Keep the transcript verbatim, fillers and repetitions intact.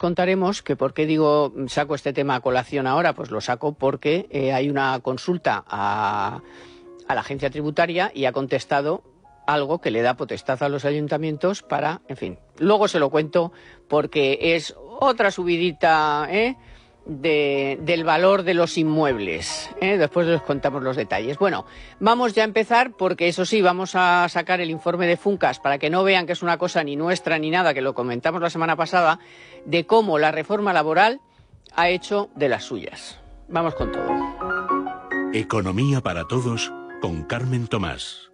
contaremos que por qué digo saco este tema a colación ahora, pues lo saco porque eh, hay una consulta a, a la agencia tributaria y ha contestado algo que le da potestad a los ayuntamientos para, en fin, luego se lo cuento porque es otra subidita, ¿eh? De, del valor de los inmuebles, ¿eh? Después les contamos los detalles. Bueno, vamos ya a empezar porque eso sí, vamos a sacar el informe de Funcas para que no vean que es una cosa ni nuestra ni nada, que lo comentamos la semana pasada, de cómo la reforma laboral ha hecho de las suyas. Vamos con todo. Economía para todos con Carmen Tomás.